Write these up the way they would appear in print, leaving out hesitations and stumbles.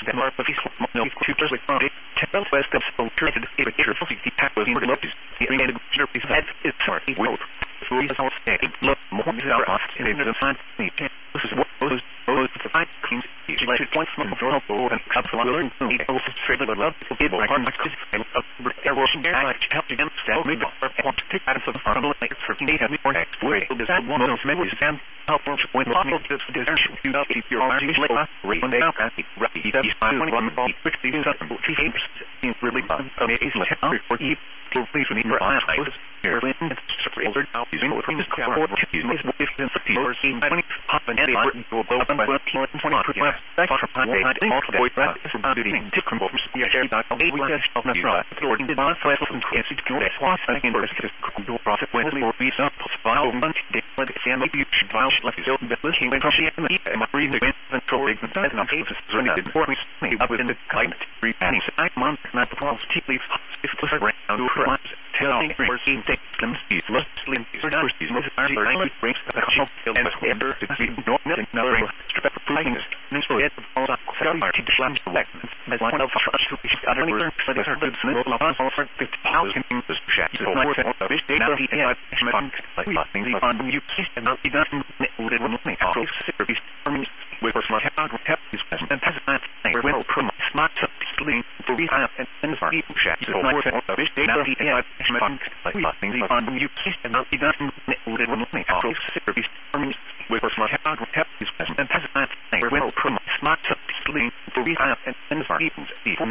more of these no futures with body. Tell West of so treated a picture of the tap was in the lobbies. He remained a jerky head is smart. He wrote. Through his whole state, look more than our off in the fine me. This is what those the fine kings each like points from the door and cups of learn to eat also straight with love to people like my kids and of erosion there like help them stand me or want to take out of the funnel like for me have me or next way to this one of those memories and help us when possible just desertion you know keep your arms like when they out right that is fine when one ball quick to do something which is really amazing for you to please me your eyes Berlin older now using what is called using this if in the or seen by pop and any written to blow up by 20 back from Monday I think all the boy practice about doing tickle from the share dot we just of the right or did not flash from crazy to that was I can first do process when we be some file on the but and maybe you should file like so that looking when she and my reading the control the size of cases so that for me up within the kind of 3 pennies I month not the 12 leaves if it was around to her tell me for seeing them see mostly for numbers these most are like brings the shop and standard to see no another strip of proving this so it all up so are to slam the back as one of us to be other learn for the good small of us all for 50,000 this chat so more for this day now he had fun like nothing on you and not be done with me all service with my head is and has that where will promote smart sleep for we have and for people chat so more for this day now he had fun like nothing on you and not be done with me all service with my head is and has that where will promote smart sleep for we have and for people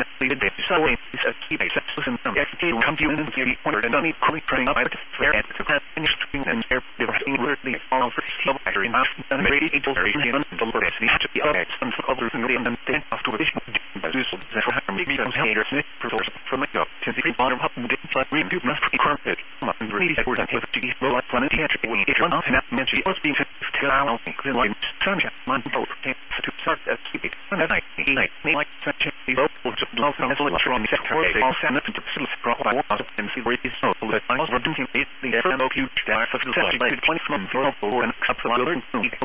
so it's a key basis and from every computer and theory corner and only quickly training up to fair and to have finished and air diverting weirdly all for steel battery and and very very and the rest to be okay some others and then after additional basis that for having me some haters from the up to the bottom up and like we do must be carpet and really that we're with the low like planet theater when it runs and meant she was being to allow me to like sunshine man both to start as keep it and I like such a low just love from the electron sector all send it to the scroll I was and see where it is so that I was running the ever no huge that for the 20 months or and couple of other